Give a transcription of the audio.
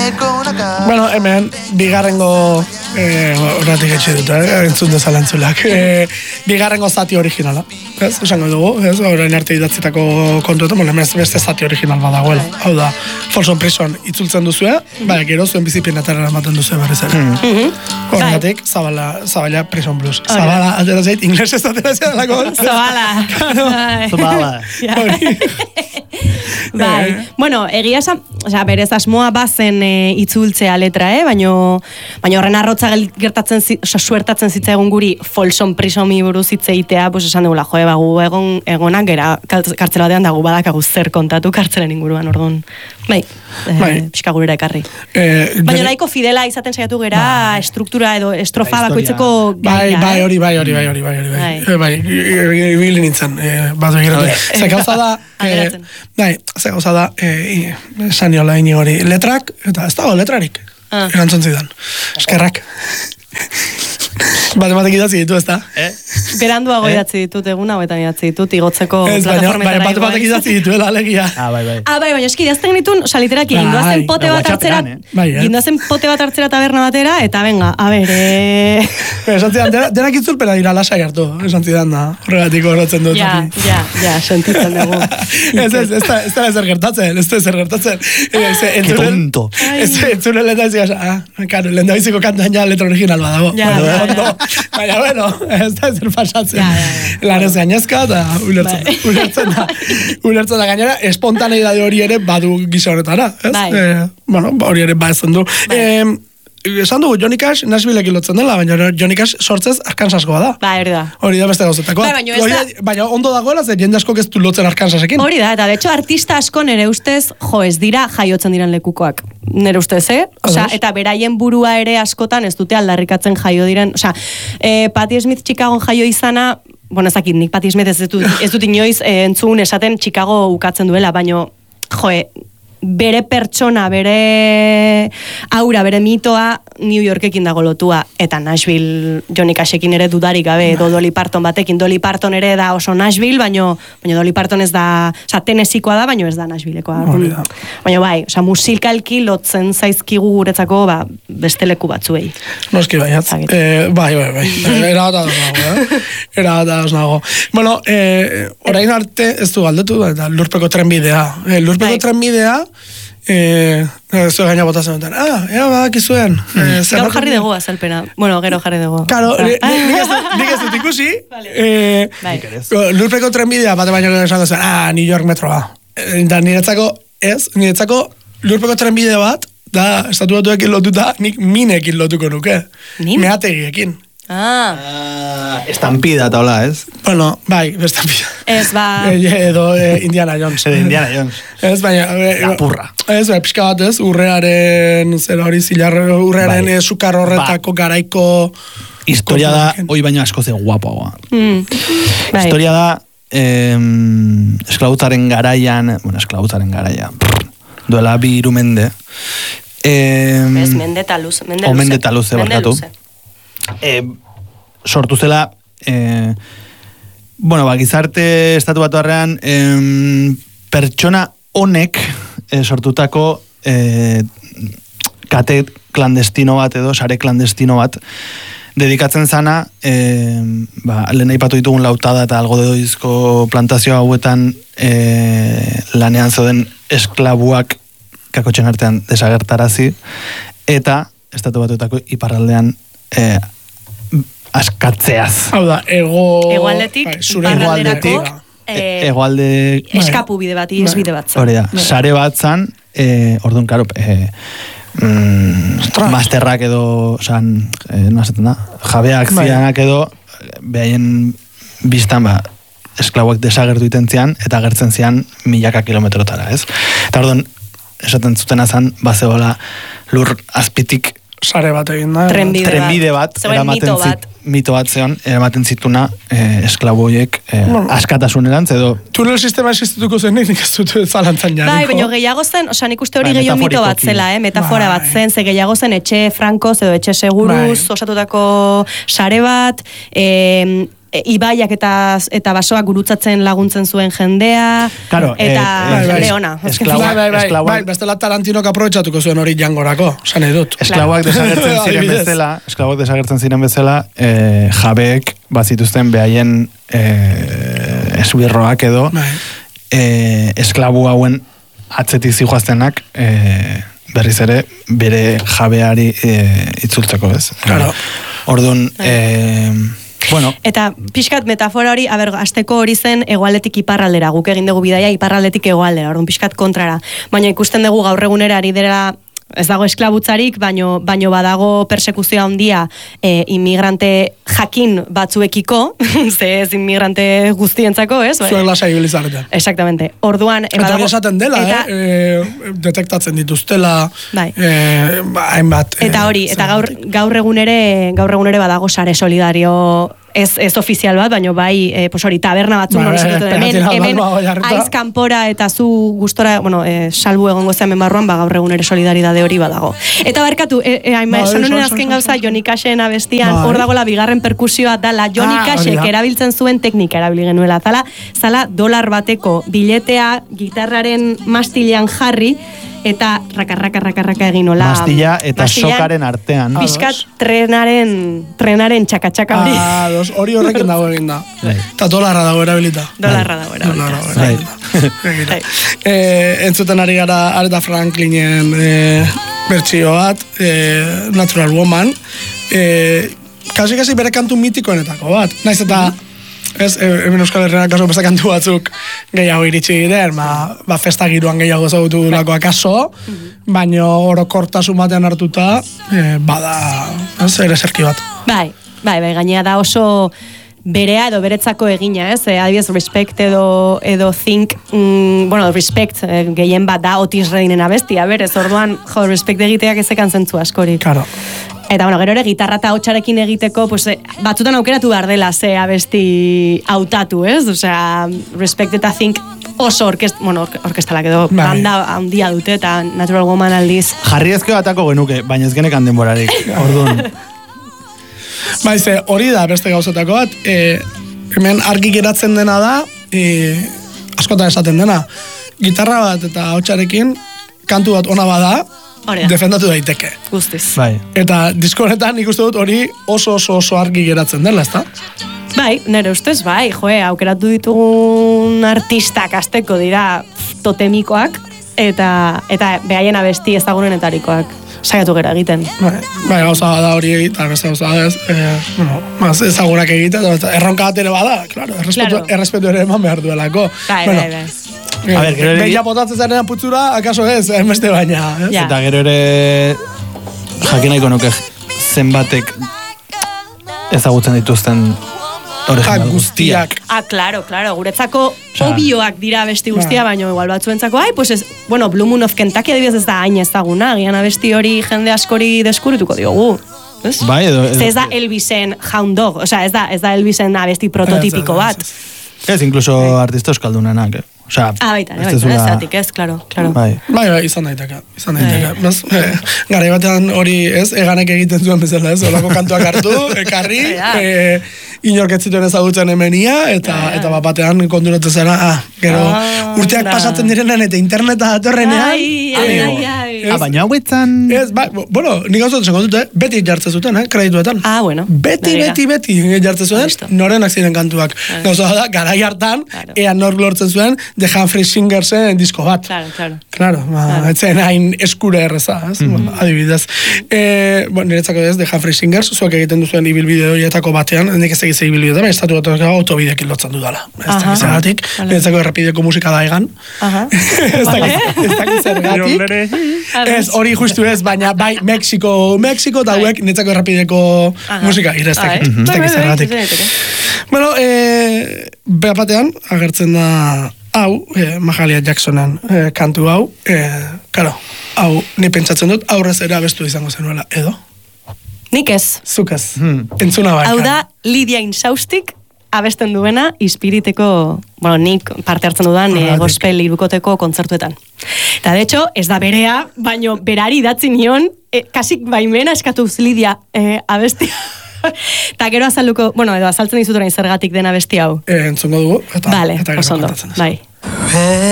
Bueno, hemen, bigarrengo horretik etxe dut, entzun dezala entzulak. Bigarrengo zati originala. Ez, esango dugu, ez, orain arte idatzitako kontuetan, beste zati original badagoela. Hau da, Folsom Prison itzultzen duzue, baina gero zuen bizipinatara ematen duzue berriz ere. Horregatik, Zabala Prison Blues. Zabala, atera zait, inglesez atera zait dalako. Zabala. Bai, bueno, egia esan, berez asmoa bazen itzultzea letra, baina horren arrotza suertatzen zitzaigun guri Folsom Prisomi buruz hitzeitea, pues esan dugula, gu egonak gera kartzela batean dago badakagu zer kontatu kartzelen inguruan, orduan. Bai, pixka gurera ekarri. Baina nahiko fidela izaten saiatu gera estruktura edo estrofa bakoitzeko gaia. Bai, hori. Bai, ibili nintzen, bat begiratu. Ze gauza da, saniola ini hori letrak, eta ez dago letrarik. Erantzun zidan. Eskerrak. Batek idatzi ditu, ez da? Beranduago idatzi ditut, egun hauetan idatzi ditut, igotzeko plataformetara igoan. Batek idatzi dituela, alegia. Bai, baina eski idazten ditun, literaki, gindoazen pote bat hartzera taberna batera, eta venga, a ber, esan zidan, denak itzulpena dira lasai hartu, esan zidan da, horregatik horretzen dut. Ja, sentitzen dugu. Ez da ezer gertatzen, Tonto. Entzule lehen da biziko kantan ja letra original badago. Baina, bueno, ez da ezer pasatzen. Lanez gainezka, eta ulertzen da gainera, espontaneidade hori ere badu gisa horretara. Bueno, hori ere baezen du. Esan dugu, Johnny Cash Nashvilleekin lotzen dela, baina Johnny Cash sortzez Arkansaskoa da. Hori da. Hori da beste gauzetakoa. Baina ondo dagoela, ze jende askok ez du lotzen Arkansasekin. Hori da, eta de hecho artista asko nere ustez, ez dira jaiotzen diran lekukoak. Nere ustez, eta beraien burua ere askotan ez dute aldarrikatzen jaio diren. Patti Smith Chicagon jaio izana, bueno, ezakit, nik Patti Smith ez dut inoiz entzun esaten Chicago ukatzen duela, baina, bere pertsona, bere aura, bere mitoa New Yorkekin dago lotua, eta Nashville Johnny Cashekin ere dudarik gabe, edo Dolly Parton batekin. Dolly Parton ere da oso Nashville, baina Dolly Parton ez da, Tennesseekoa da, baina ez da Nashvillekoa. Baina bai, musikalki lotzen zaizkigu guretzako beste leku batzuei. Noski baiatz. Bai. Era nago. Bueno, orain arte ez du galdetu, Lurpeko trenbidea. Lurpeko trenbidea, zuen gaina bota zenuten. Badakizuen. Gero jarri dugu azalpena. Bueno, gero jarri dugu. Karo, nik ez dut ikusi. Lurpeko trenbidea, bate baino gero esan zen, New York metroa. Eta niretzako Lurpeko trenbide bat, da, estatu batuekin lotuta, nik minekin lotuko nuke. Meategiekin. Estampida eta hola, ez? Bueno, bai, estampida. Ez, edo Indiana Jones. Ez, baina... Lapurra. Ez, pixka bat ez, urrearen, urrearen sukar horretako garaiko... Historia da, hoi baina asko ze guapoa. Historia da, esklautaren garaian, duela 2 mende. Ez, Mendetaluze, barkatu. Sortu zela gizarte estatu batuarrean pertsona honek sortutako kate klandestino bat edo sare klandestino bat dedikatzen zana lehen aipatu ditugun Lautada eta algodoizko plantazio hauetan lanean zeuden esklabuak kakotxen artean desagertarazi eta estatu batuetako iparraldean askatzeaz. Hau da, egoaldetik, iparralderako, egoalde... eskapu bide bat, bide bat. Hori da, sare bat zan, orduan, karo, masterrak edo, jabeak zianak edo, behaien biztan, esklabuak desagertu itentzian, eta gertzen zian milaka kilometrotara, ez? Eta orduan, esaten zuten azan, bazeola lur azpitik sare bat egin da. Trenbide bat. Mito bat zeon, eramaten zituna esklaboiek askatasunerantz edo... Tunel sistema existituko zen, nik ez dut zalantzan jarriko. Bai, baina gehiago zen, nik uste hori gehiago mito bat zela, metafora bat zen, ze gehiago zen etxe frankoz edo etxe seguruz, osatutako sare bat, ibaiak eta basoak gurutzatzen laguntzen zuen jendea, Claro, eta jende ona. Bai, bestela Tarantinok aprobetxatuko zuen hori jangorako, esan edut. Esklauak desagertzen ziren bezala, jabeek bazituzten behaien esbirroak edo, esklabu hauen atzetik zijoaztenak, berriz ere, bere jabeari itzultzeko, ez? Claro. Orduan, bueno. Eta pixkat metafora hori, asteko hori zen hegoaldetik iparraldera, guk egin dugu bidaia iparraldetik hegoaldera, orduan pixkat kontrara. Baina ikusten dugu gaur egunera ari dela, ez dago esklabutzarik, baino badago persekuzioa handia inmigrante jakin batzuekiko, ze ez inmigrante guztientzako, ez? Zuen lasa ibilizarretan. Exactamente. Orduan, eta hori esaten dela, detektatzen dituztela, hainbat. Eta hori, eta gaur egunere badago sare solidario ez ofizial bat, baina bai, hori, taberna batzuk hemen aiz kanpora eta zu gustora, salbu egongo zean barruan, gaur egunere solidaridade hori badago. Eta barkatu, esan honen azken gauza, Johnny Cashen abestian, hor dagoela bigarren perkusioa dala, Johnny Cashek erabiltzen zuen teknika erabili genuela, zala $1 bateko biletea gitarraren mastilean jarri, eta raka egin hola. Mastilla eta sokaren artean. Bizkat trenaren txaka-txaka hori. Hori horrekin dago egin da. Eta $1 dago erabilita. $1 Entzuten ari gara Aretha Franklinen bertsio bat, Natural Woman. Kasi bere kantu mitikoenetako bat. Naiz eta hemen Euskal Herrian kaso beste kantu batzuk gehiago iritsi diren, festa giroan gehiago ezagutu lako akaso, baino orokortasun batean hartuta, bada, ere zerki bat. Bai, gainea da oso berea edo beretzako egina, ez? Adibidez, Respect edo Think, Respect gehien bat da Otis Reddingen abestia, berez, orduan, Respect egiteak ezekan zentzu askorik. Claro. Eta, gero ere, gitarra eta hotxarekin egiteko, batzutan aukeratu behar dela ze abesti hautatu, ez? Osea, Respect eta Think oso orkestalak edo banda handia dute, eta Natural Woman aldiz. Jarri ezkeo atako genuke, baina ez genekan denborarik, orduan. Hori da beste gauzatako bat, hemen argi geratzen dena da, askotan esaten dena, gitarra bat eta hotxarekin, kantu bat ona bada, defendatu daiteke. Guztiz. Bai. Eta disko honetan ikuste dut hori oso argi geratzen dela, ezta? Bai, nire ustez, bai, aukeratu ditugun artistak azteko dira totemikoak, eta behaien abesti ezagunenetarikoak saiatu gera egiten. Bai, gauza da hori egiten, beste gauza da ez, ezagunak egiten, erronka bat ere bada, claro, errespetu ere eman behar duelako. Bai. Beia botatzen zarenean putzura, akaso ez, beste baina. Eta gero ere jakinaiko nuke zenbatek ezagutzen dituzten original guztiak. Claro, guretzako obioak dira abesti guztia, baina igual batzuentzako, Blue Moon of Kentucky adibidez ez da hain ezaguna, gian abesti hori jende askori deskubrituko diogu. Bai, edo... Ez da Elvisen Hound Dog, ez da Elvisen abesti prototipiko bat. Ez, incluso artista euskaldunenak, baita, ezatik ez, claro. Bai, izan daiteke. Garai batean hori ez, eganek egiten zuen bezala ez, horako kantuak hartu, ekarri, inorketzituen ezagutzen hemenia, eta batean konduratzen zera, gero urteak pasatzen direnean eta interneta datorrenean. Baina hauetan... Nik hau zuten dute, beti jartzen zuten, kredituetan. Beti jartzen zuen, norenak ziren kantuak. Gauza da, garai hartan, ea nork lortzen zuen, The Humphrey Singersen disko bat. Claro, etzen hain eskure erreza, adibidez. Niretzako ez, The Humphrey Singers, zuak egiten duzuen ibilbide horietako batean, nik ez egize ibilbide, baina estatu bat autobidekin lotzen dudala. Ez dakiz ergatik, niretzako errepideko musika da egan. Ez dakiz ergatik. Ez, hori justu ez, baina bai Mexiko eta hauek niretzako errepideko musika ireztek. Ez dakiz ergatik. Bueno, behar batean, agertzen da hau, Mahalia Jacksonen kantu hau, hau, ni pentsatzen dut, aurrez ere abestu izango zenuela, edo? Nik ez. Zuk ez. Entzuna bakan. Hau da, Lidia Insaustik abesten duena Ispiriteko, nik parte hartzen dudan gospel irukoteko kontzertuetan. Eta de hecho, ez da berea, baino berari idatzi nion, kasik baimena eskatuz Lidia abestia. Ta gero azalduko, bueno, edo azaltzen dizut orain zergatik dena besti hau. Entzungo dugu, eta Vale, gero oso ondo, kontatzen. bai.